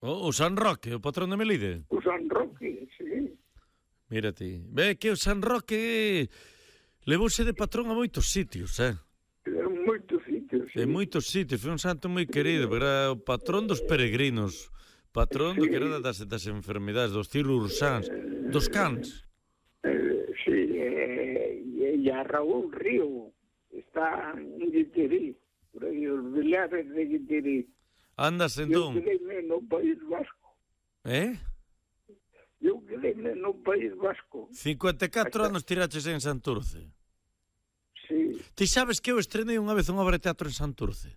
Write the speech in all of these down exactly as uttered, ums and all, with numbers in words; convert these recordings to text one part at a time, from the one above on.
O, o San Roque, o patrón de Melide. O San Roque, sí. Mira ti. Ve que o San Roque levouse de patrón a moitos sitios, eh? En moitos sitios, sí. En moitos sitios, foi un santo moi querido, era o patrón dos peregrinos, patrón do que era das, das enfermidades, dos cirursans, dos cans. Eh, sí, eh, e a Raúl Río está en Guiterí, por aí, os Vilares de Guiterí. Andas Eu entón? quedei no País Vasco. Eh? Eu quedei no País Vasco. cincuenta e catro anos tiraches en Santurce. Sí. Ti sabes que eu estrenei unha vez unha obra de teatro en Santurce?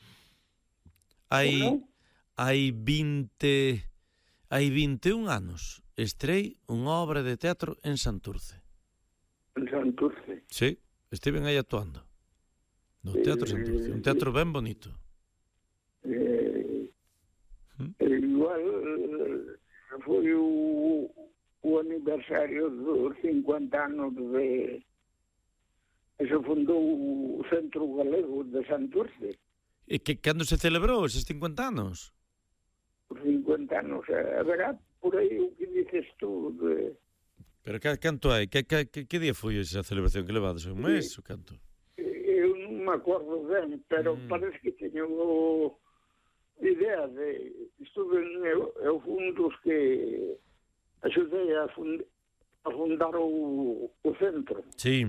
Hai, Como? hai vinte, hai vinte e un anos estrei unha obra de teatro en Santurce. En Santurce. Sí, estiven aí actuando. No Teatro Santurce, un teatro ben bonito. Eh, ¿Mm? Igual foi o, o aniversario dos cincuenta anos de... Se fundou o Centro Galego de Santurce. E que cando se celebrou eses cincuenta anos? Os cincuenta anos. A verá por aí o que dices tú de... Pero que, canto hai? Que, que, que, que día foi esa celebración? Que levades? Un mes ou canto? Eu non me acordo ben, pero Mm. parece que teño idea de... Estuve eu, eu fui un dos que axudei a, fund, a fundar o, o centro. Sí.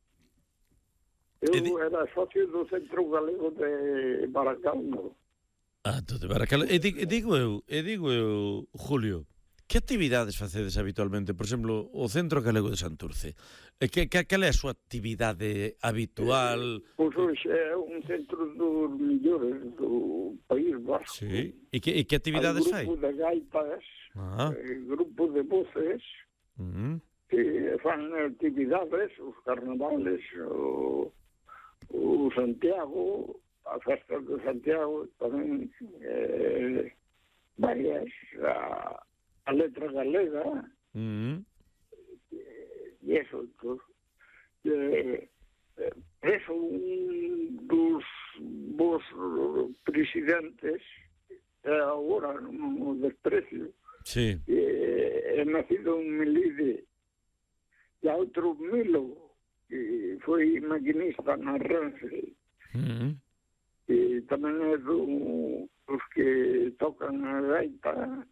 Eu E di- era socio do Centro Galego de Baracaldo. Ah, todo de Baracaldo. E, di, e digo eu, e digo eu, Julio, que actividades facedes habitualmente? Por exemplo, o Centro Galego de Santurce. E que, que, cal é a súa actividade habitual? Pois hoxe é un centro dos millores do País Vasco. Sí. E que, e que actividades Hai fai? grupo de gaitas, Ah. eh, grupo de voces, Mm. que fan actividades, os carnavales, o, o Santiago, a festa de Santiago, tamén eh, varias, a, a letra galega, Mm. e eso, pues, eh, eh, eso un dos vos presidentes, eh, agora non o desprecio, Sí. eh, é nacido en Melide, e a outro Milo, que foi maquinista na Renfe, Mm. e tamén é do, dos que tocan a gaita,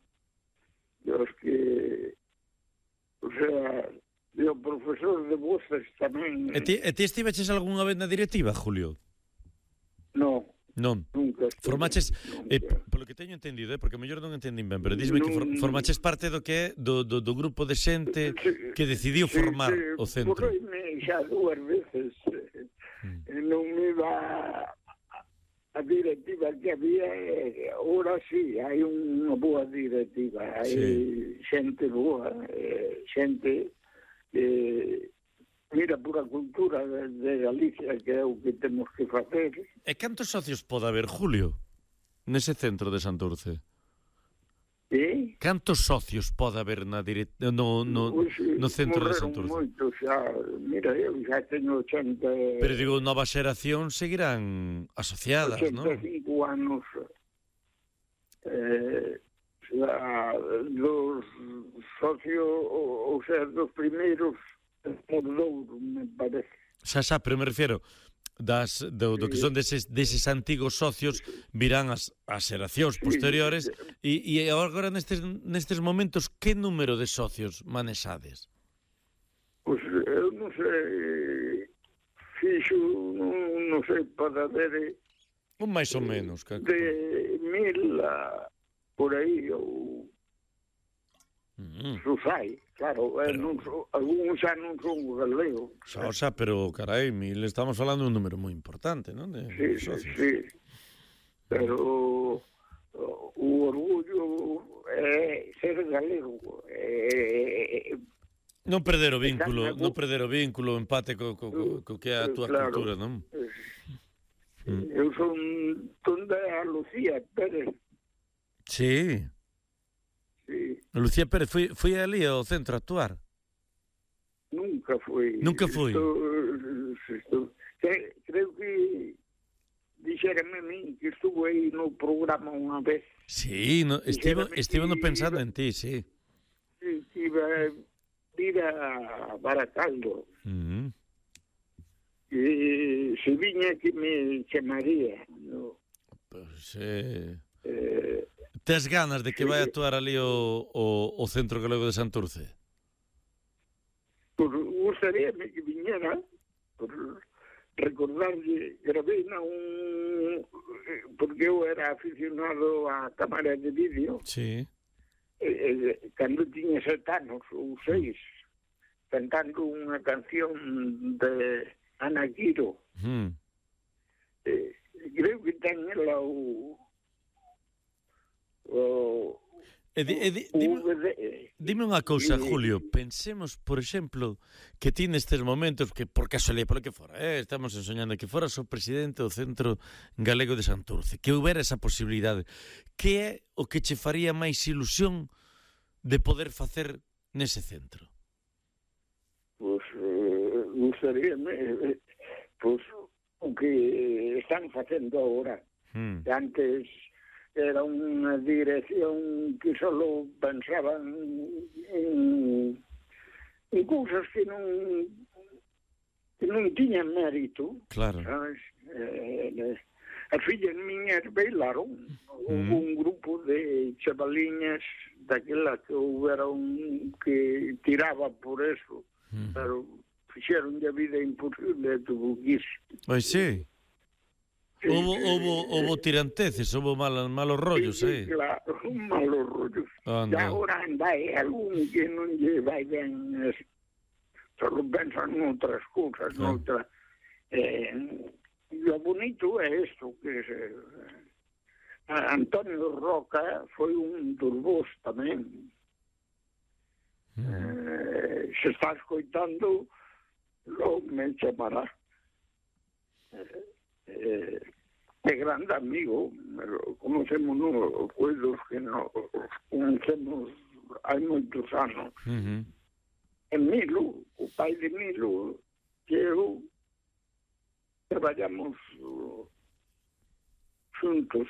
e os que, o sea, e o profesor de voces tamén. E ti, e ti estiveches algunha vez na directiva, Julio? No, Non. nunca. estuve, Formaches, eh, nunca. polo que teño entendido, eh, porque mellor non entendín ben, pero dísme que for, Non- formaches parte do que é do, do, do grupo de xente Sí, que decidiu sí, formar sí, o centro. Forreime xa dúas veces, eh, Mm. e non me iba a directiva que había, eh, ahora sí, hai unha boa directiva, hai Sí. xente boa, eh, xente que mira por a cultura de, de Galicia, que é o que temos que facer. E cantos socios pode haber, Julio, nese centro de Santurce? E Cantos socios pode haber na direct... no, no, Pois, no centro de morreron Santurce? moitos xa, mira, eu xa teño ochenta, Pero digo, nova xeración seguirán asociadas, non? ochenta e cinco anos, eh, xa, dos socios, ou sea, dos primeiros por Douro, me parece. Xa, xa, pero me refiero das, do, do que son deses, deses antigos socios virán as, as xeracións posteriores e, e agora nestes, nestes momentos que número de socios manexades? Pois eu non sei, fixo, non, non sei, para ver Un máis ou menos. Que... de mil a, por aí, ou Mm. Susai, claro, eh, non so, algúns xa non son galegos. Xa, xa, pero carai, mil estamos falando de un número moi importante, non? De, Sí, de sí, socios. sí. Pero o orgullo é ser galego. É, Non perder o vínculo, Exacto. non perder o vínculo, o empate co, co, co, co que é a túa Claro. cultura, non? Mm. Eu son tonda a Lucía Pérez. Sí. Sí, Lucía Pérez, foi, foi ali ao centro a actuar? nunca foi. Nunca foi? Isto, isto, cre, creo que dixérame a mí que estuvo aí no programa unha vez. Sí, no, estivo, estivo no pensando en ti, sí. Sí, iba a ir a Baracaldo. Uh -huh. E se viña que me chamaría, no? Pois, eh... eh tes ganas de que sí. vai actuar ali o, o, o Centro Galego de Santurce? Por, gustaríame que viñera, por recordarlle, grabei na un... porque eu era aficionado á cámara de vídeo. Sí. E, e, cando tiña sete anos ou seis, cantando unha canción de Ana Quiro. Mm. Eh, creo que ten ela o... o E di, e di, dime, dime unha cousa, Julio, pensemos, por exemplo, que ti nestes momentos, que por casualidade, por que fora, eh, estamos ensoñando que foras o presidente do Centro Galego de Santurce, que houbera esa posibilidade. Que é o que che faría máis ilusión de poder facer nese centro? Pois, eh, gustaríame, eh, pois, o que están facendo agora. Hmm. Antes era unha dirección que só pensaban en, en cousas que non que non tiñan mérito. Claro. Sabes? Eh, eh, as fillas miñas bailaron. Mm. Un grupo de chavaliñas daquela que houbera un que tiraba por eso, mm. pero fixeron a vida imposible, tuvo que ir. Pois sí. Houbo, houbo, houbo tiranteces, houbo malos, malos rollos, sí, eh? Claro, malos rollos. Anda. E agora anda é algún que non lle vai ben, só pensan noutras cousas, claro. Noutra. Eh, lo bonito é isto, que eh, Antonio Roca foi un turbós tamén. Mm. Eh, se está escoitando, lo me chamará. Eh, eh, é grande amigo, conocemos no, coidos que no, conocemos hai moitos anos. Uh-huh. E Milo, o pai de Milo, que eu traballamos uh, juntos.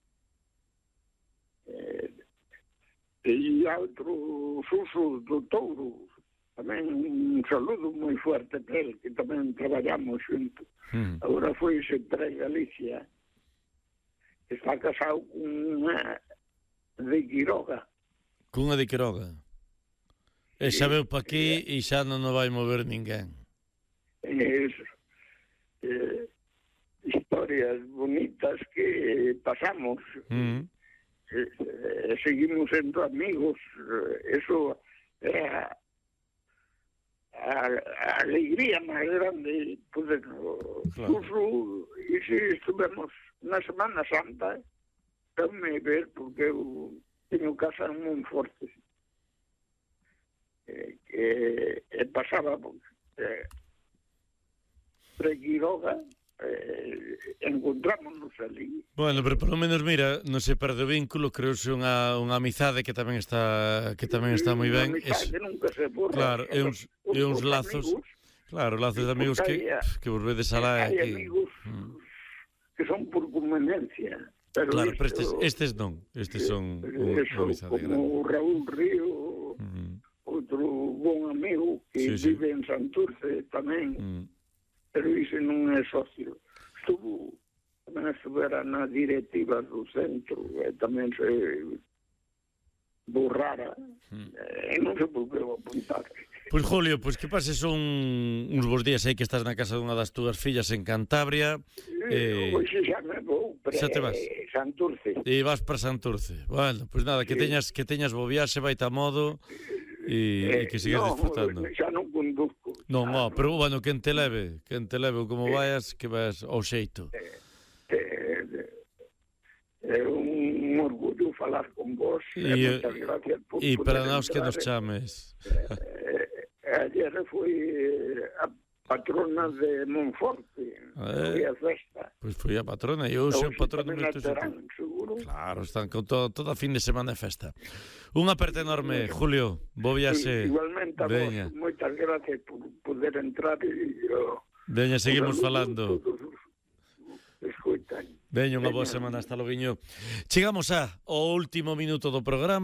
Eh, e outro Suso do Touro, tamén un saludo moi fuerte para ele, que tamén traballamos juntos. Mm. Agora foi-se para Galicia. Está casado con unha de Quiroga. Cunha de Quiroga. E xa veu pa aquí e xa non nos vai mover ninguén. É eso. Eh, historias bonitas que pasamos. Mm. Eh, eh, seguimos sendo amigos. Eso é a A, a alegría máis grande poder claro. Uso, e se estuvemos na Semana Santa tamén ver, porque eu teño casa en Monforte eh, que eh, pasaba eh, pre Quiroga eh, encontrámonos ali. Bueno, pero polo menos, mira, non se perde o vínculo, creouse unha, unha amizade que tamén está que tamén está moi ben. Es, nunca se borra. Claro, e uns, e uns lazos, amigos, claro, lazos de amigos que, que vos vedes alá. Hai que... amigos mm. que son por conveniencia. Pero claro, esto, pero estes, estes non, estes son unha amizade grande. Como Raúl Río, mm. outro bon amigo que sí, vive sí. en Santurce tamén. Mm. Pero iso non é socio. Estuvo, tamén estuvera na directiva do centro, e tamén se borrara, mm. e non sei por que vou apuntar. Pois, Julio, pois que pases un, uns bons días aí que estás na casa dunha das túas fillas en Cantabria. Eh, Hoxe xa me vou para Santurce. E vas para Santurce. Bueno, pois nada, que sí. teñas que teñas bo viaxe, vaite a modo, e, eh, e que sigas no, disfrutando. Xa non conduzco. Non, ah, pero bueno, quen te leve, quen te leve, como eh, vayas, que vayas ao xeito. É eh, eh, eh, un orgullo falar con vos. E, eh, moitas gracias por e para nós que nos chames. Eh, eh, ayer foi a patrona de Monforte, eh, foi a festa. Pois foi a patrona, e hoxe o patrón do meu seguro. Claro, están con todo, toda fin de semana de festa. Un aperte enorme, Julio, bo viaxe. Igualmente a vos, moitas gracias por poder entrar e... Oh, veña, seguimos falando. escutan. Veño, unha boa semana, hasta loguiño. Chegamos a o último minuto do programa.